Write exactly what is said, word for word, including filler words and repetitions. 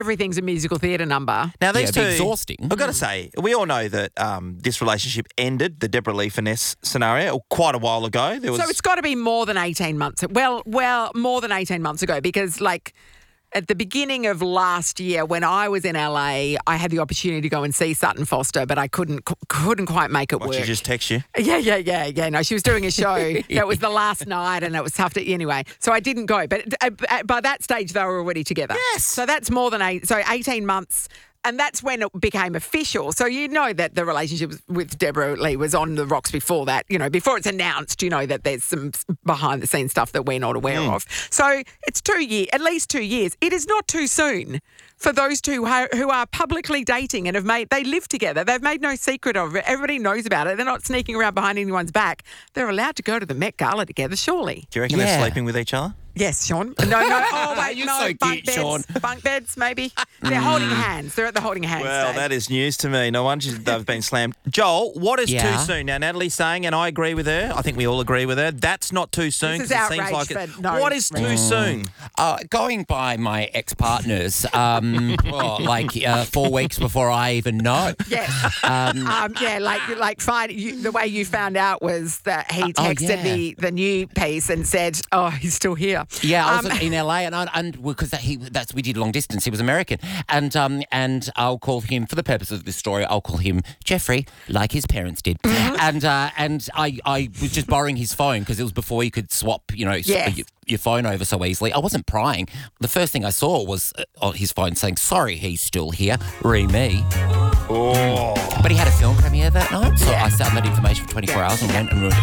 everything's a musical theatre number. Now, these Yeah, it'd two, be exhausting. I've got to say, we all know that um, this relationship ended, the Deborah Lee Finesse scenario, quite a while ago. There was So it's got to be more than eighteen months. Well, well, more than eighteen months ago, because like at the beginning of last year when I was in L A, I had the opportunity to go and see Sutton Foster, but I couldn't couldn't quite make it What, work. she just text you? Yeah, yeah, yeah, yeah. No, she was doing a show. That was the last night and it was tough to, anyway. So I didn't go. But uh, by that stage, they were already together. Yes. So that's more than eight, so eighteen months. And that's when it became official. So you know that the relationship with Deborah Lee was on the rocks before that. You know, before it's announced, you know that there's some behind the scenes stuff that we're not aware Mm. of. So it's two years, at least two years. It is not too soon for those two who who are publicly dating and have made, they live together. They've made no secret of it. Everybody knows about it. They're not sneaking around behind anyone's back. They're allowed to go to the Met Gala together, surely. Do you reckon Yeah. they're sleeping with each other? Yes, Sean. No, no. Oh, wait, You're no. so bunk cute, beds. Sean. Bunk beds, maybe. They're holding hands. They're at the holding hands Well, stage. that is news to me. No wonder they've been slammed. Joel, what is Yeah. too soon? Now, Natalie's saying, and I agree with her, I think we all agree with her, that's not too soon. This is 'cause it seems outrage like it. for no What is too reason. soon? Uh, going by my ex-partners, um, well, like uh, four weeks before I even know. Yes. Um, yeah, like like find, you, the way you found out was that he oh, texted yeah. the, the new piece and said, oh, he's still here. Yeah, I was Um, in L A, and I, and because that he that's we did long distance. He was American, and um and I'll call him for the purpose of this story. I'll call him Jeffrey, like his parents did, and uh, and I I was just borrowing his phone because it was before you could swap, you know, s- Yes. your, your phone over so easily. I wasn't prying. The first thing I saw was uh, on his phone saying, "Sorry, he's still here, re me." Oh. But he had a film premiere that night, so I sat on that information for twenty-four hours and went and